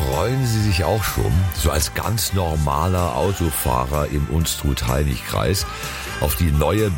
Freuen Sie sich auch schon, so als ganz normaler Autofahrer im Unstrut-Hainich-Kreis, auf die neue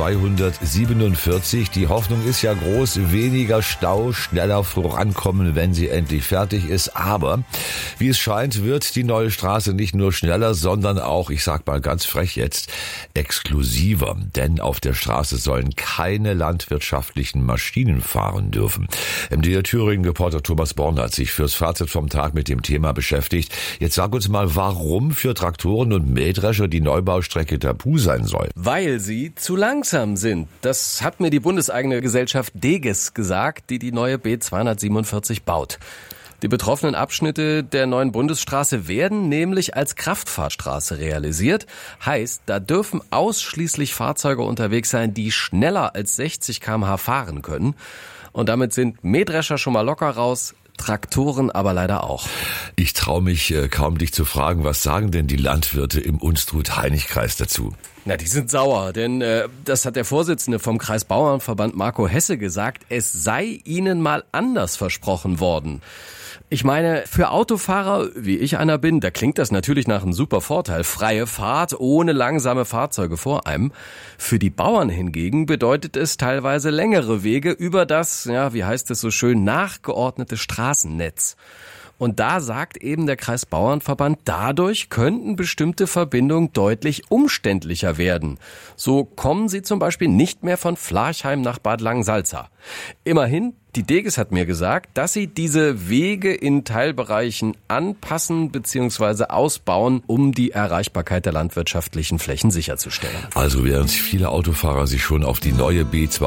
B247? Die Hoffnung ist ja groß, weniger Stau, schneller vorankommen, wenn sie endlich fertig ist. Aber wie es scheint, wird die neue Straße nicht nur schneller, sondern auch, ich sag mal ganz frech jetzt, exklusiver. Denn auf der Straße sollen keine landwirtschaftlichen Maschinen fahren dürfen. MDR Thüringen-Reporter Thomas Born hat sich fürs Fazit vom Tag mit dem Thema beschäftigt. Jetzt sag uns mal, warum für Traktoren und Mähdrescher die Neubaustrecke tabu sein soll. Weil sie zu langsam sind. Das hat mir die bundeseigene Gesellschaft Deges gesagt, die die neue B247 baut. Die betroffenen Abschnitte der neuen Bundesstraße werden nämlich als Kraftfahrstraße realisiert. Heißt, da dürfen ausschließlich Fahrzeuge unterwegs sein, die schneller als 60 km/h fahren können. Und damit sind Mähdrescher schon mal locker raus, Traktoren aber leider auch. Ich traue mich kaum, dich zu fragen, was sagen denn die Landwirte im Unstrut-Hainich-Kreis dazu? Na, die sind sauer, denn das hat der Vorsitzende vom Kreisbauernverband Marco Hesse gesagt, es sei ihnen mal anders versprochen worden. Ich meine, für Autofahrer, wie ich einer bin, da klingt das natürlich nach einem super Vorteil. Freie Fahrt ohne langsame Fahrzeuge vor einem. Für die Bauern hingegen bedeutet es teilweise längere Wege über das, ja, wie heißt es so schön, nachgeordnete Straßennetz. Und da sagt eben der Kreisbauernverband, dadurch könnten bestimmte Verbindungen deutlich umständlicher werden. So kommen sie zum Beispiel nicht mehr von Flarchheim nach Bad Langensalza. Immerhin, die Deges hat mir gesagt, dass sie diese Wege in Teilbereichen anpassen bzw. ausbauen, um die Erreichbarkeit der landwirtschaftlichen Flächen sicherzustellen. Also während viele Autofahrer sich schon auf die neue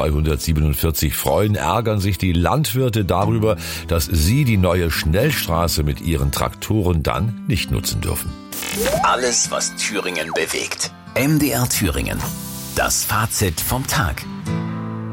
B247 freuen, ärgern sich die Landwirte darüber, dass sie die neue Schnellstraße mit ihren Traktoren dann nicht nutzen dürfen. Alles, was Thüringen bewegt. MDR Thüringen. Das Fazit vom Tag.